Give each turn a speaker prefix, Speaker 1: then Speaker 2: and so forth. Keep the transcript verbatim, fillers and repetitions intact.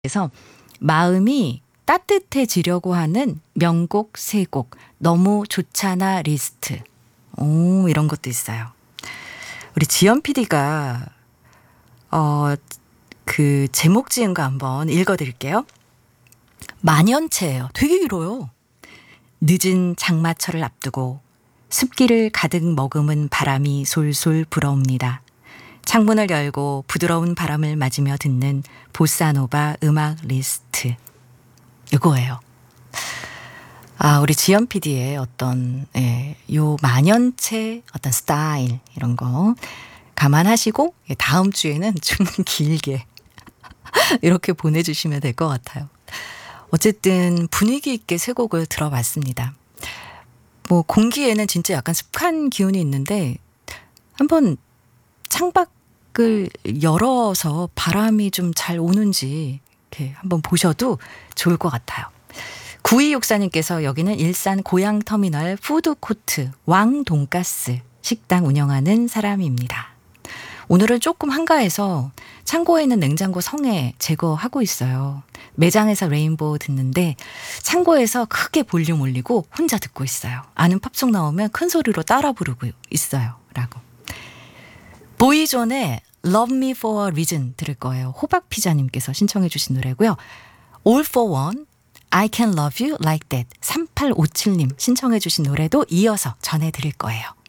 Speaker 1: 그래서 마음이 따뜻해지려고 하는 명곡 세 곡 너무 좋잖아 리스트. 오, 이런 것도 있어요. 우리 지연 피디가 어, 그 제목 지은 거 한번 읽어드릴게요. 만연체예요. 되게 길어요. 늦은 장마철을 앞두고 습기를 가득 머금은 바람이 솔솔 불어옵니다. 창문을 열고 부드러운 바람을 맞으며 듣는 보사노바 음악 리스트. 이거예요. 아, 우리 지연 피디의 어떤, 예, 요 만연체 어떤 스타일, 이런 거 감안하시고, 다음 주에는 좀 길게 이렇게 보내주시면 될 것 같아요. 어쨌든 분위기 있게 세 곡을 들어봤습니다. 뭐, 공기에는 진짜 약간 습한 기운이 있는데, 한번 창밖을 열어서 바람이 좀 잘 오는지 이렇게 한번 보셔도 좋을 것 같아요. 구이육사님께서 여기는 일산 고양터미널 푸드코트 왕돈가스 식당 운영하는 사람입니다. 오늘은 조금 한가해서 창고에 있는 냉장고 성에 제거하고 있어요. 매장에서 레인보우 듣는데 창고에서 크게 볼륨 올리고 혼자 듣고 있어요. 아는 팝송 나오면 큰 소리로 따라 부르고 있어요. 라고. 보이존의 Love Me For A Reason 들을 거예요. 호박피자님께서 신청해 주신 노래고요. All For One, I Can Love You Like That 삼팔오칠님 신청해 주신 노래도 이어서 전해드릴 거예요.